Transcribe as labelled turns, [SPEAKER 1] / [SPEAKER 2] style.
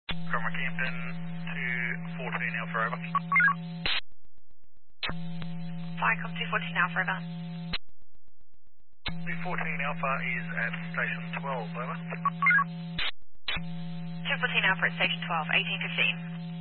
[SPEAKER 1] Cromwell Campton to 14 Alpha over.
[SPEAKER 2] Viacom 214 Alpha over.
[SPEAKER 1] 214 Alpha is at station 12, over.
[SPEAKER 2] 214 Alpha at station 12, 1815.